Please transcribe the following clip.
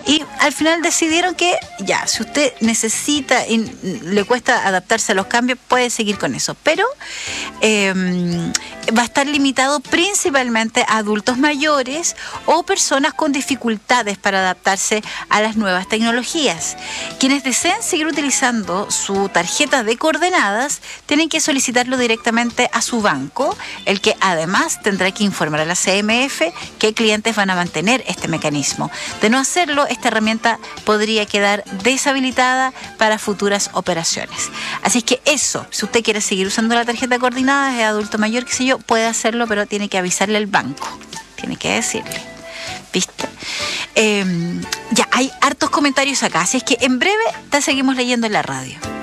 Y al final decidieron que ya, si usted necesita y le cuesta adaptarse a los cambios, puede seguir con eso, pero va a estar limitado principalmente a adultos mayores o personas con dificultades para adaptarse a las nuevas tecnologías. Quienes deseen seguir utilizando su tarjeta de coordenadas tienen que solicitarlo directamente a su banco, el que además tendrá que informar a la CMF qué clientes van a mantener este mecanismo. De no hacerlo, esta herramienta podría quedar deshabilitada para futuras operaciones. Así es que eso, si usted quiere seguir usando la tarjeta de coordenadas, es adulto mayor, qué sé yo, puede hacerlo, pero tiene que avisarle al banco. Tiene que decirle. ¿Viste? Ya, hay hartos comentarios acá, así es que en breve te seguimos leyendo en la radio.